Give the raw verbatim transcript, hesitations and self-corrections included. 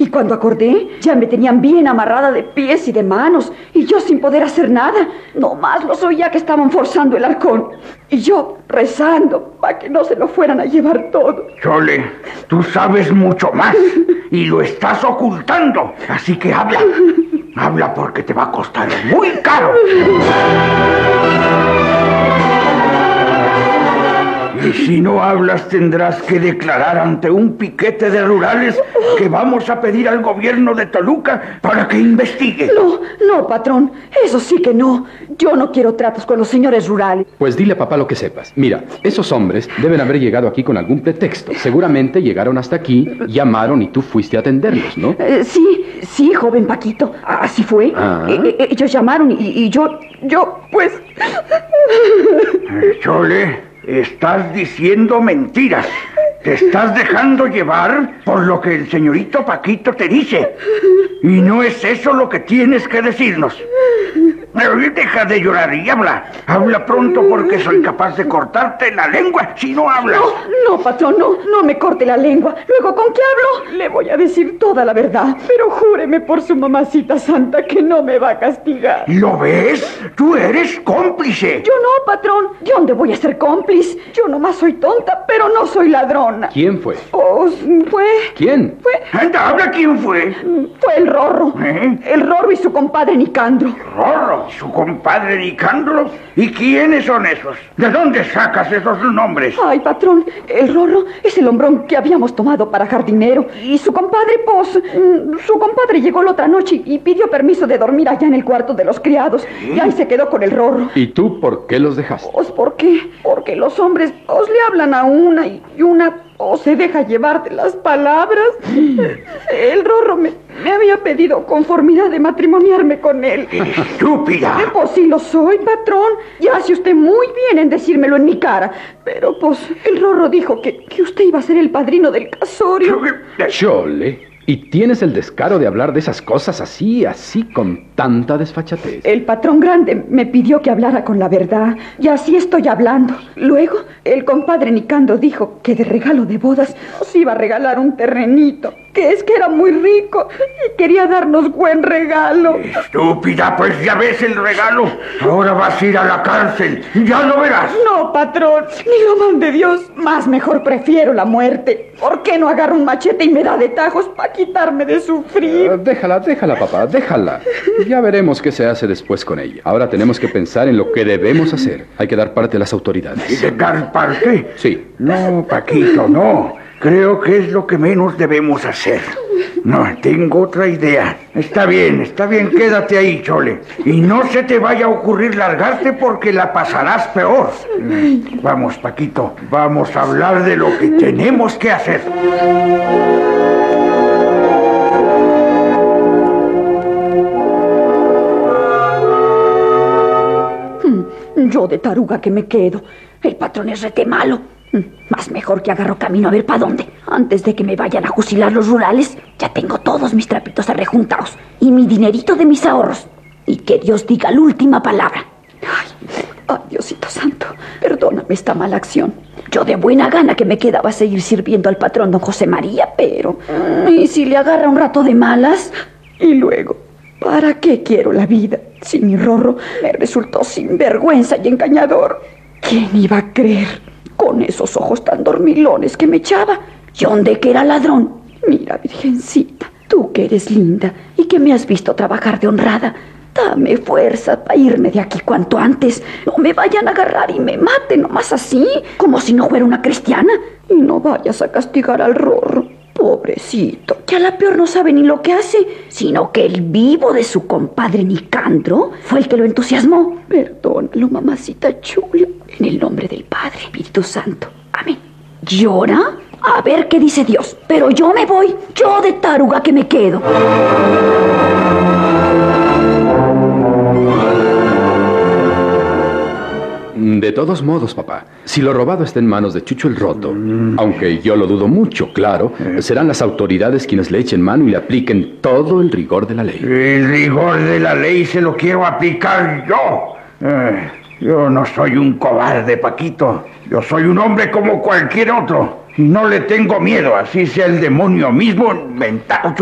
Y cuando acordé, ya me tenían bien amarrada de pies y de manos, y yo sin poder hacer nada. Nomás los oía que estaban forzando el arcón. Y yo rezando para que no se lo fueran a llevar todo. Chole, tú sabes mucho más y lo estás ocultando. Así que habla. Habla porque te va a costar muy caro. Y si no hablas, tendrás que declarar ante un piquete de rurales que vamos a pedir al gobierno de Toluca para que investigue. No, no, patrón, eso sí que no. Yo no quiero tratos con los señores rurales. Pues dile a papá lo que sepas. Mira, esos hombres deben haber llegado aquí con algún pretexto. Seguramente llegaron hasta aquí, llamaron y tú fuiste a atenderlos, ¿no? Eh, sí, sí, joven Paquito, así fue. Ah. Eh, eh, ellos llamaron y, y yo, yo, pues... Eh, Chole... Estás diciendo mentiras. Te estás dejando llevar por lo que el señorito Paquito te dice. Y no es eso lo que tienes que decirnos. Deja de llorar y habla. Habla pronto porque soy capaz de cortarte la lengua si no hablas. No, no, patrón, no, no me corte la lengua. Luego, ¿con qué hablo? Le voy a decir toda la verdad. Pero júreme por su mamacita santa que no me va a castigar. ¿Lo ves? Tú eres cómplice. Yo no, patrón. ¿De dónde voy a ser cómplice? Yo nomás soy tonta, pero no soy ladrona. ¿Quién fue? Pues, fue... ¿Quién? Fue... Anda, habla quién fue. Fue el Rorro. ¿Eh? El Rorro y su compadre Nicandro. Rorro, su compadre Nicandro. ¿Y quiénes son esos? ¿De dónde sacas esos nombres? Ay, patrón, el Rorro es el hombrón que habíamos tomado para jardinero. Y su compadre, pues, mm, su compadre llegó la otra noche y pidió permiso de dormir allá en el cuarto de los criados. ¿Sí? Y ahí se quedó con el Rorro. ¿Y tú por qué los dejaste? Pues, ¿por qué? Porque los hombres, os le hablan a una y una... o se deja llevar de las palabras. El Rorro me, me había pedido conformidad de matrimoniarme con él. ¡Estúpida! Eh, Pues sí lo soy, patrón. Y hace usted muy bien en decírmelo en mi cara. Pero pues el Rorro dijo que, que usted iba a ser el padrino del casorio. Chole, ¿y tienes el descaro de hablar de esas cosas así, así, con tanta desfachatez? El patrón grande me pidió que hablara con la verdad, y así estoy hablando. Luego, el compadre Nicandro dijo que de regalo de bodas nos iba a regalar un terrenito, que es que era muy rico y quería darnos buen regalo. Estúpida, pues ya ves el regalo. Ahora vas a ir a la cárcel, ya lo verás. No, patrón, ni lo mande Dios. Más mejor prefiero la muerte. ¿Por qué no agarra un machete y me da de tajos para quitarme de sufrir? Uh, déjala, déjala, papá, déjala. Ya veremos qué se hace después con ella. Ahora tenemos que pensar en lo que debemos hacer. Hay que dar parte a las autoridades. ¿Y de dar parte? Sí. No, Paquito, no. Creo que es lo que menos debemos hacer. No, tengo otra idea. Está bien, está bien, quédate ahí, Chole. Y no se te vaya a ocurrir largarte porque la pasarás peor. Vamos, Paquito, vamos a hablar de lo que tenemos que hacer. Yo de taruga que me quedo. El patrón es rete malo. Más mejor que agarro camino a ver para dónde. Antes de que me vayan a fusilar los rurales, ya tengo todos mis trapitos arrejuntados y mi dinerito de mis ahorros. Y que Dios diga la última palabra. Ay, ay, Diosito santo, perdóname esta mala acción. Yo de buena gana que me quedaba a seguir sirviendo al patrón don José María, pero... ¿y si le agarra un rato de malas? Y luego, ¿para qué quiero la vida si mi Rorro me resultó sinvergüenza y engañador? ¿Quién iba a creer? Con esos ojos tan dormilones que me echaba. ¿Y dónde que era ladrón? Mira, virgencita, tú que eres linda y que me has visto trabajar de honrada, dame fuerza para irme de aquí cuanto antes. No me vayan a agarrar y me maten nomás así, como si no fuera una cristiana. Y no vayas a castigar al Rorro, pobrecito, que a la peor no sabe ni lo que hace, sino que el vivo de su compadre Nicandro fue el que lo entusiasmó. Perdónalo, mamacita chula, en el nombre del Padre, Espíritu Santo. Amén. ¿Llora? A ver qué dice Dios. Pero yo me voy, yo de taruga que me quedo. De todos modos, papá, si lo robado está en manos de Chucho el Roto, mm. aunque yo lo dudo mucho, claro, eh. serán las autoridades quienes le echen mano y le apliquen todo el rigor de la ley. El rigor de la ley se lo quiero aplicar yo. Eh, yo no soy un cobarde, Paquito. Yo soy un hombre como cualquier otro. Y no le tengo miedo, así sea el demonio mismo inventado.